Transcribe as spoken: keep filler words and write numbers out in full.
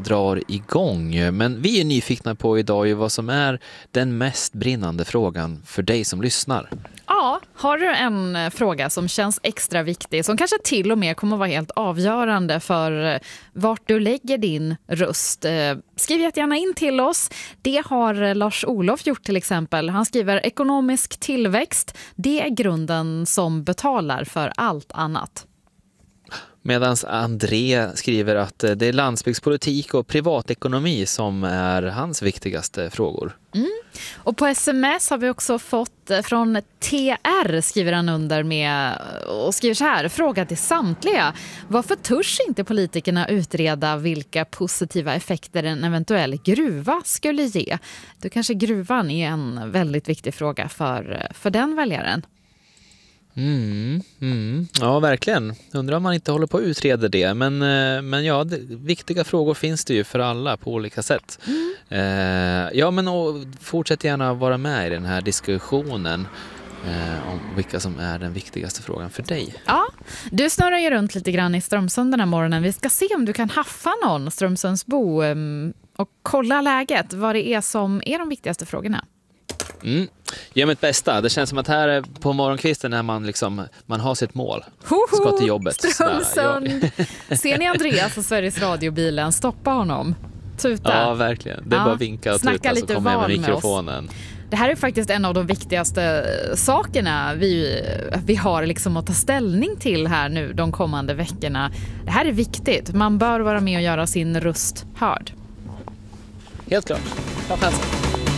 drar igång. Men vi är nyfikna på idag ju vad som är den mest brinnande frågan för dig som lyssnar. Ja, har du en fråga som känns extra viktig, som kanske till och med kommer att vara helt avgörande för vart du lägger din röst, skriv jättegärna in till oss. Det har Lars-Olof gjort till exempel. Han skriver: ekonomisk tillväxt, det är grunden som betalar för allt annat. Medan André skriver att det är landsbygdspolitik och privatekonomi som är hans viktigaste frågor. Mm. Och på sms har vi också fått från T R, skriver han under med och skriver så här: fråga till samtliga. Varför törs inte politikerna utreda vilka positiva effekter en eventuell gruva skulle ge? Då kanske gruvan är en väldigt viktig fråga för, för den väljaren. Mm, mm. Ja, verkligen. Undrar om man inte håller på att utreda det. Men, men ja, det, viktiga frågor finns det ju för alla på olika sätt. Mm. Eh, ja, men och, fortsätt gärna vara med i den här diskussionen eh, om vilka som är den viktigaste frågan för dig. Ja, du snurrar ju runt lite grann i Strömsund den här morgonen. Vi ska se om du kan haffa någon Strömsundsbo eh, och kolla läget. Vad det är som är de viktigaste frågorna. Mm. Ge mitt bästa. Det känns som att här på morgonkvisten när man liksom man har sitt mål. Hoho, ska till jobbet. Strömsund. Ja. Ser ni Andreas och Sveriges radiobilen? Stoppa honom. Tuta. Ja, verkligen. Det är ja. bara vinka och tuta så kommer jag med mikrofonen. Med det här är faktiskt en av de viktigaste sakerna vi, vi har liksom att ta ställning till här nu de kommande veckorna. Det här är viktigt. Man bör vara med och göra sin röst hörd. Helt klart. Ja,